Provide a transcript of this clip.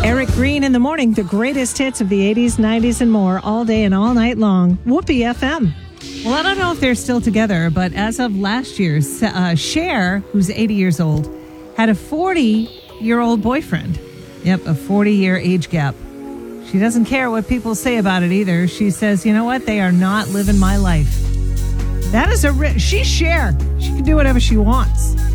Eric Green in the morning, the greatest hits of the 80s, 90s, and more, all day and all night long. Whoopee FM. Well, I don't know if they're still together, but as of last year, Cher, who's 80 years old, had a 40-year-old boyfriend. Yep, a 40-year age gap. She doesn't care what people say about it either. She says, you know what? They are not living my life. That is she's Cher. She can do whatever she wants.